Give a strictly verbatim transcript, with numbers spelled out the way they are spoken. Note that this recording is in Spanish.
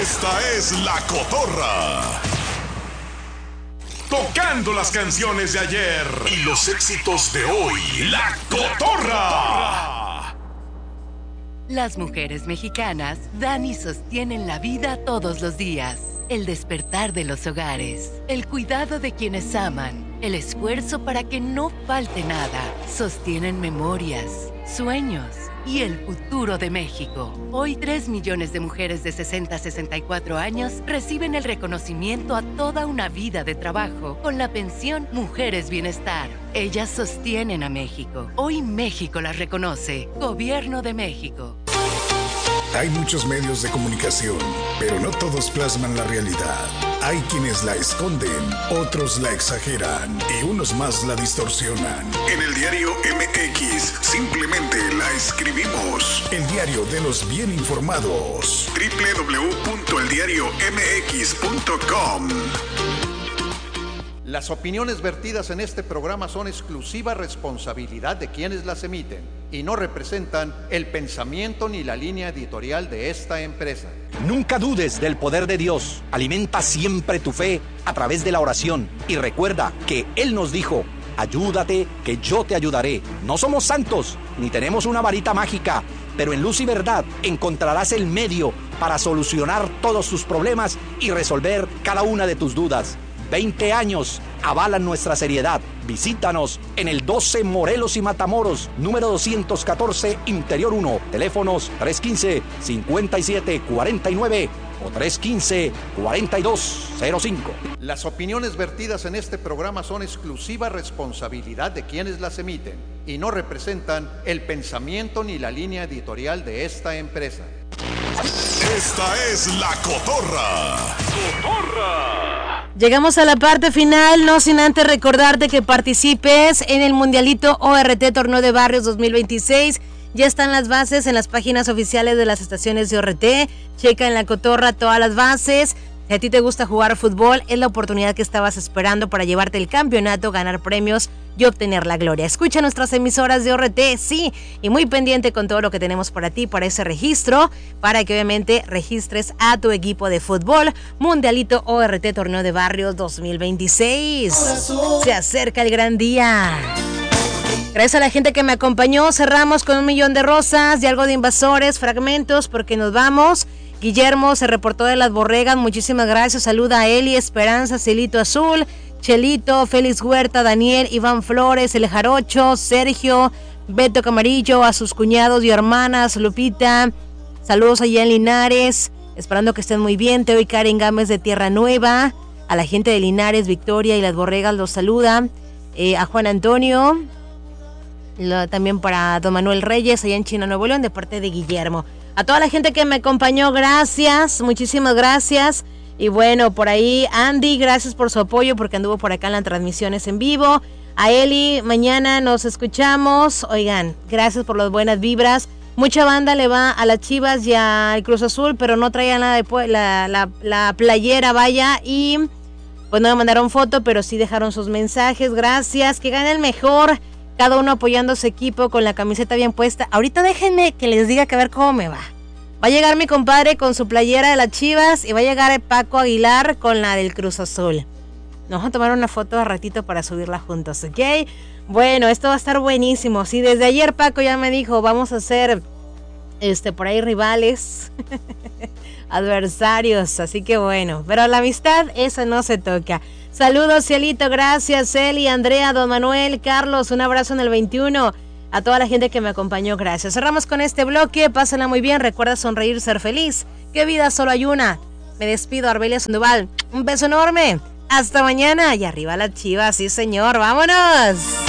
Esta es La Cotorra. Tocando las canciones de ayer y los éxitos de hoy. La Cotorra. Las mujeres mexicanas dan y sostienen la vida todos los días. El despertar de los hogares, el cuidado de quienes aman, el esfuerzo para que no falte nada. Sostienen memorias, sueños y el futuro de México. Hoy tres millones de mujeres de sesenta a sesenta y cuatro años reciben el reconocimiento a toda una vida de trabajo con la pensión Mujeres Bienestar. Ellas sostienen a México. Hoy México las reconoce. Gobierno de México. Hay muchos medios de comunicación, pero no todos plasman la realidad. Hay quienes la esconden, otros la exageran y unos más la distorsionan. En el diario M X simplemente la escribimos. El diario de los bien informados. doble u doble u doble u punto el diario m x punto com. Las opiniones vertidas en este programa son exclusiva responsabilidad de quienes las emiten y no representan el pensamiento ni la línea editorial de esta empresa. Nunca dudes del poder de Dios. Alimenta siempre tu fe a través de la oración. Y recuerda que Él nos dijo: ayúdate, que yo te ayudaré. No somos santos, ni tenemos una varita mágica, pero en luz y verdad encontrarás el medio para solucionar todos tus problemas y resolver cada una de tus dudas. veinte años avalan nuestra seriedad. Visítanos en el doce Morelos y Matamoros, número doscientos catorce, Interior uno. Teléfonos tres uno cinco, cinco siete cuatro nueve o tres uno cinco, cuatro dos cero cinco. Las opiniones vertidas en este programa son exclusiva responsabilidad de quienes las emiten y no representan el pensamiento ni la línea editorial de esta empresa. Esta es La Cotorra. Cotorra. Llegamos a la parte final, no sin antes recordarte que participes en el Mundialito O R T Torneo de Barrios dos mil veintiséis. Ya están las bases en las páginas oficiales de las estaciones de O R T. Checa en La Cotorra todas las bases. Si a ti te gusta jugar fútbol, es la oportunidad que estabas esperando para llevarte el campeonato, ganar premios y obtener la gloria. Escucha nuestras emisoras de O R T, sí, y muy pendiente con todo lo que tenemos para ti, para ese registro, para que obviamente registres a tu equipo de fútbol. Mundialito O R T Torneo de Barrios dos mil veintiséis. Se acerca el gran día. Gracias a la gente que me acompañó. Cerramos con un millón de rosas y algo de invasores, fragmentos, porque nos vamos. Guillermo se reportó de Las Borregas, muchísimas gracias. Saluda a Eli, Esperanza, Celito Azul, Chelito, Félix Huerta, Daniel, Iván Flores, El Jarocho, Sergio, Beto Camarillo, a sus cuñados y hermanas, Lupita. Saludos allá en Linares, esperando que estén muy bien. Teo y Karen Gámez de Tierra Nueva. A la gente de Linares, Victoria y Las Borregas los saluda. Eh, a Juan Antonio. Lo, también para don Manuel Reyes, allá en China, Nuevo León, de parte de Guillermo. A toda la gente que me acompañó, gracias, muchísimas gracias. Y bueno, por ahí Andy, gracias por su apoyo porque anduvo por acá en las transmisiones en vivo. A Eli, mañana nos escuchamos. Oigan, gracias por las buenas vibras. Mucha banda le va a las Chivas y al Cruz Azul, pero no traía nada de la, la, la playera, vaya. Y pues no me mandaron foto, pero sí dejaron sus mensajes. Gracias, que gane el mejor. Cada uno apoyando a su equipo con la camiseta bien puesta. Ahorita déjenme que les diga que a ver cómo me va. Va a llegar mi compadre con su playera de las Chivas y va a llegar el Paco Aguilar con la del Cruz Azul. Nos vamos a tomar una foto a ratito para subirla juntos, ¿ok? Bueno, esto va a estar buenísimo. Sí, desde ayer Paco ya me dijo, vamos a hacer este, por ahí rivales, adversarios, así que bueno. Pero la amistad, esa no se toca. Saludos, Cielito, gracias, Eli, Andrea, don Manuel, Carlos, un abrazo en el veintiuno. A toda la gente que me acompañó, gracias. Cerramos con este bloque, pásenla muy bien, recuerda sonreír, ser feliz. Que vida solo hay una. Me despido, Arbelia Sandoval. Un beso enorme. Hasta mañana y arriba las Chivas, sí señor, vámonos.